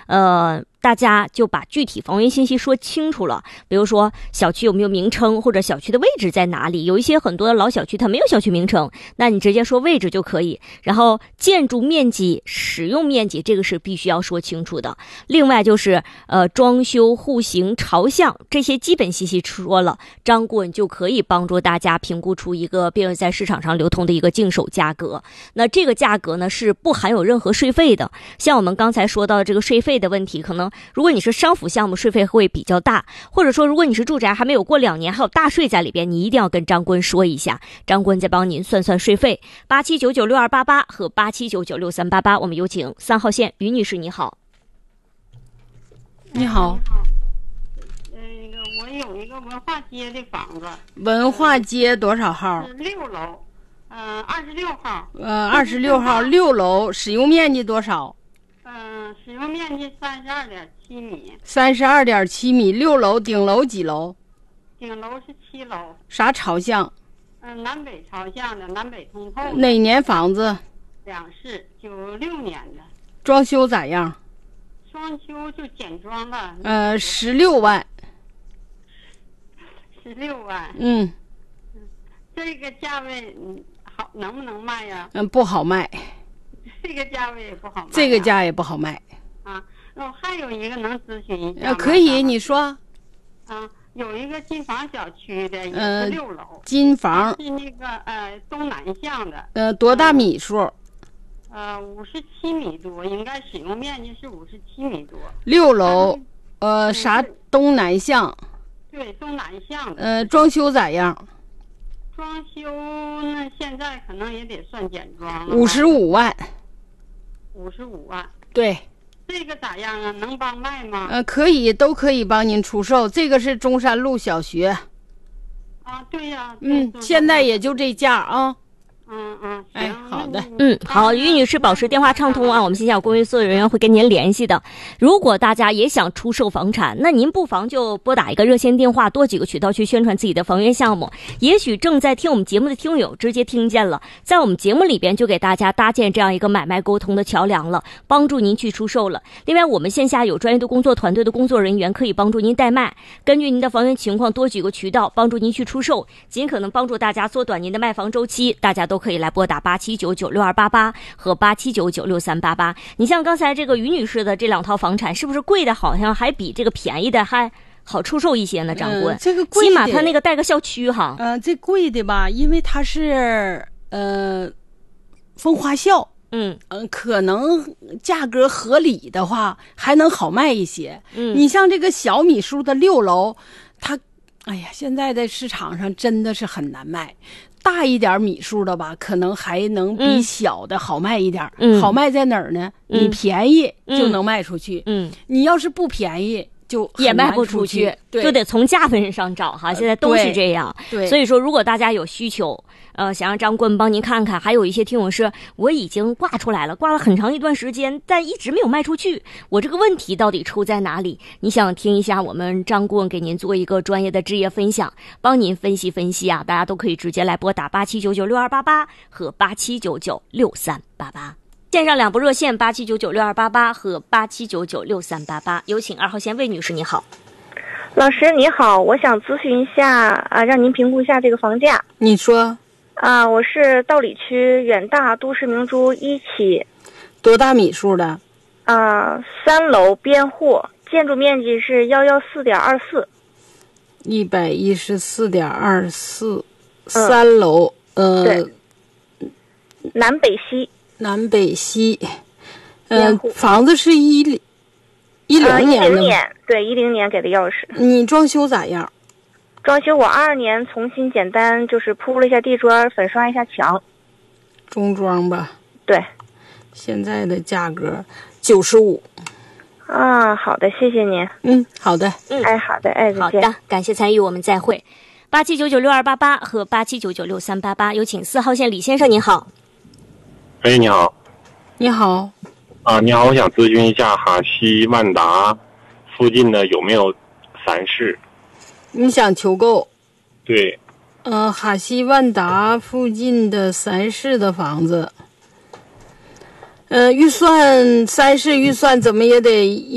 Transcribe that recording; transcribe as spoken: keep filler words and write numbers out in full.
呃。大家就把具体房源信息说清楚了，比如说小区有没有名称，或者小区的位置在哪里。有一些很多的老小区它没有小区名称，那你直接说位置就可以。然后建筑面积、使用面积，这个是必须要说清楚的。另外就是呃装修、户型、朝向这些基本信息说了，张顾问就可以帮助大家评估出一个并在市场上流通的一个净手价格。那这个价格呢是不含有任何税费的。像我们刚才说到的这个税费的问题，可能如果你是商府项目，税费会比较大，或者说如果你是住宅还没有过两年还有大税在里边，你一定要跟张顾问说一下，张顾问再帮您算算税费。八七九九六二八八和八七九九六三八八，我们有请三号线于女士。你好。 你好。 呃，那个我有一个文化街的房子。 文化街多少号？ 是六楼，呃，二十六号。 呃，二十六号，六楼，使用面积多少？ 嗯、呃，使用面积三十二点七米。 三十二点七米，六楼，顶楼几楼？ 顶楼是七楼。 啥朝向？ 嗯、呃，南北朝向的，南北通透。 哪年房子？ 两室，九六年的。 装修咋样？ 装修就简装了。 呃，十六万。 十六万。 嗯。 这个价位，嗯，好，能不能卖呀？ 嗯，不好卖。 这个价位也不好卖、啊。 这个价也不好卖。 啊，我还有一个能咨询一下吗？ 呃，可以，你说。 啊，有一个金房小区的，也是六楼。 呃、金房是那个呃东南向的。 呃，多大米数？ 呃，五十七米多，应该使用面积是五十七米多。 六楼，呃，啥东南向？ 对，东南向的。 呃，装修咋样？ 装修呢，现在可能也得算简装了。 五十五万。 五十五万。 对。 这个咋样啊？能帮卖吗？ 呃，可以，都可以帮您出售。这个是中山路小学。 啊，对呀。 嗯，现在也就这价啊。 嗯嗯， 哎，好的， 嗯，好，于女士保持电话畅通啊，我们线下有工作人员会跟您联系的。如果大家也想出售房产，那您不妨就拨打一个热线电话，多几个渠道去宣传自己的房源项目。也许正在听我们节目的听友直接听见了，在我们节目里边就给大家搭建这样一个买卖沟通的桥梁了，帮助您去出售了。另外，我们线下有专业的工作团队的工作人员可以帮助您代卖，根据您的房源情况多几个渠道帮助您去出售，尽可能帮助大家缩短您的卖房周期。大家都可以来拨打八七九九六二八八和八七九九六三八八。你像刚才这个于女士的这两套房产，是不是贵的好像还比这个便宜的还好出售一些呢？张顾问、 呃，这个贵的起码它那个带个校区哈。 呃，这贵的吧，因为它是呃风华校， 嗯嗯、呃，可能价格合理的话还能好卖一些。 嗯， 你像这个小米数的六楼，它，哎呀，现在在市场上真的是很难卖。大一点米数的吧，可能还能比小的好卖一点。 嗯， 好卖在哪儿呢？ 嗯、 你便宜就能卖出去。 嗯， 你要是不便宜，就也卖不出去， 对， 就得从价分上找哈。现在都是这样。 对， 所以说，如果大家有需求，呃，想让张顾问帮您看看，还有一些听友是我已经挂出来了，挂了很长一段时间，但一直没有卖出去，我这个问题到底出在哪里？你想听一下我们张顾问给您做一个专业的职业分享，帮您分析分析啊，大家都可以直接来拨打八七九九六二八八和八七九九六三八八。线上两部热线八七九九六二八八和八七九九六三八八，有请二号线魏女士，你好。 老师你好，我想咨询一下啊，让您评估一下这个房价。 你说啊，我是道里区远大都市明珠一期， 多大米数的？ 啊，三楼边户，建筑面积是幺幺四点二四， 一百一十四点二四，三楼，呃， 对，南北西。 南北西，呃，房子是一一零年的、 呃、一零年，对，一零年给的钥匙。 你装修咋样？ 装修我二二年重新简单就是铺了一下地砖，粉刷一下墙。 中装吧？ 对。 现在的价格九十五。 啊，好的，谢谢您。 嗯，好的。 嗯， 哎，好的，哎， 好的，感谢参与，我们再会。八七九九六二八八和八七九九六三八八，有请四号线李先生，您好。 哎，你好。 你好。 啊，你好，我想咨询一下哈西万达附近的有没有三室？ 你想求购？ 对。 呃，哈西万达附近的三室的房子，呃，预算三室预算怎么也得